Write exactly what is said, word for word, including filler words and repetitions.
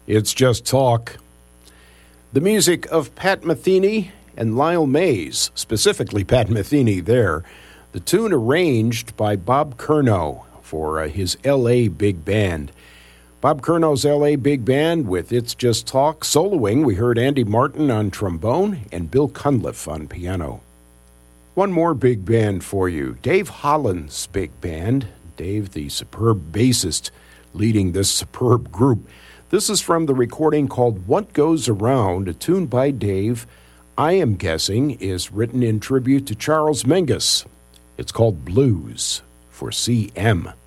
It's Just Talk. The music of Pat Metheny and Lyle Mays, specifically Pat Metheny there. The tune arranged by Bob Curnow for uh, his L A Big Band. Bob Curnow's L A Big Band with It's Just Talk. Soloing, we heard Andy Martin on trombone and Bill Cunliffe on piano. One more big band for you. Dave Holland's big band. Dave, the superb bassist, leading this superb group. This is from the recording called What Goes Around, a tune by Dave, I am guessing, is written in tribute to Charles Mingus. It's called Blues for C M.